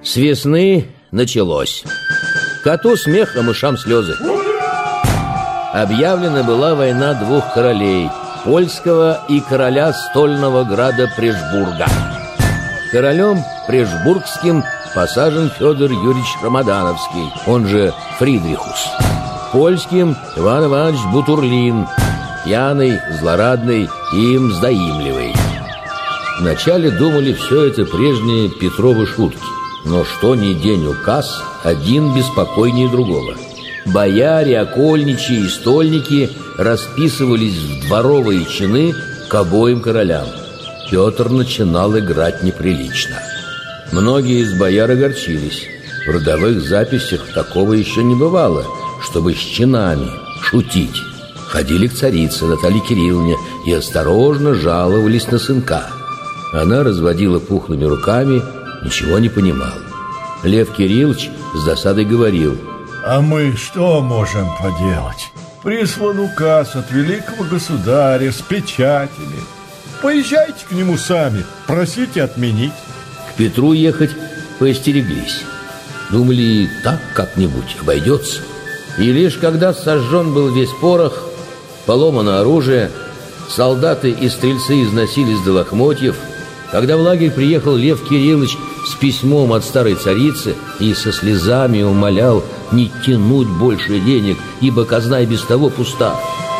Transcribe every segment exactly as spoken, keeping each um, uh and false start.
С весны началось. Коту смех, а мышам слезы. Объявлена была война двух королей, польского и короля стольного града Прешбурга. Королем Прешбургским посажен Федор Юрьевич Рамадановский, он же Фридрихус. Польским Иван Иванович Бутурлин, пьяный, злорадный и мздоимливый. Вначале думали, все это прежние Петровы шутки. Но что ни день указ, один беспокойнее другого. Бояре, окольничьи и стольники расписывались в дворовые чины к обоим королям. Петр начинал играть неприлично. Многие из бояр огорчились. В родовых записях такого еще не бывало, чтобы с чинами шутить. Ходили к царице Наталье Кирилловне и осторожно жаловались на сынка. Она разводила пухлыми руками, ничего не понимал. Лев Кириллович с досадой говорил: а мы что можем поделать? Прислан указ от великого государя с печатями. Поезжайте к нему сами, просите отменить. К Петру ехать поостереглись. Думали, так как-нибудь обойдется. И лишь когда сожжен был весь порох, поломано оружие, солдаты и стрельцы износились до лохмотьев, когда в лагерь приехал Лев Кириллович с письмом от старой царицы и со слезами умолял не тянуть больше денег, ибо казна и без того пуста.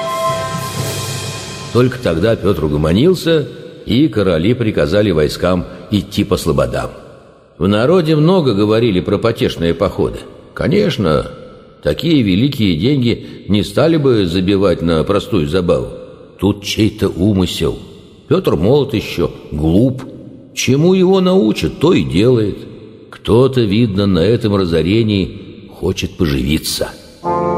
Только тогда Петр угомонился, и короли приказали войскам идти по слободам. В народе много говорили про потешные походы. Конечно, такие великие деньги не стали бы забивать на простую забаву. Тут чей-то умысел. Петр молод еще, глуп. Чему его научат, то и делает. Кто-то, видно, на этом разорении хочет поживиться.